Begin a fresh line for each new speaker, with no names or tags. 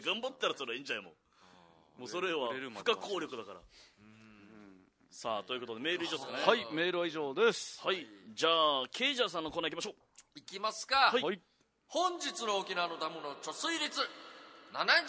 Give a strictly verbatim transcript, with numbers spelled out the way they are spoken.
頑張ったらそれいいんじゃないもん。もうそれは不可抗力だから。さあということでメール以上ですかね。
はい、メールは以上です。
はい、じゃあケイジャーさんのコーナー行きましょう。
いきますか。
はい、
本日の沖縄のダムの貯水率 ななじゅ